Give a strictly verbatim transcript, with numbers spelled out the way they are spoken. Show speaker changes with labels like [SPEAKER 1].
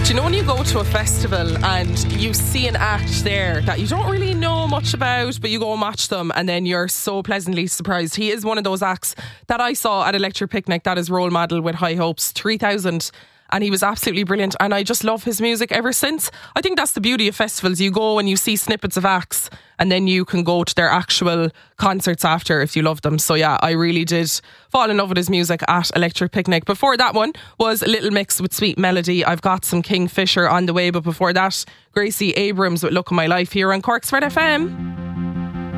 [SPEAKER 1] Do you know when you go to a festival and you see an act there that you don't really know much about, but you go and watch them and then you're so pleasantly surprised? He is one of those acts that I saw at Electric Picnic that is role model with High Hopes, three thousand, and he was absolutely brilliant, and I just love his music ever since. I think that's the beauty of festivals. You go and you see snippets of acts and then you can go to their actual concerts after if you love them. So yeah, I really did fall in love with his music at Electric Picnic. Before that one was Little Mix with Sweet Melody. I've got some Kingfisher on the way, but before that, Gracie Abrams with Look at My Life here on Cork's Red F M.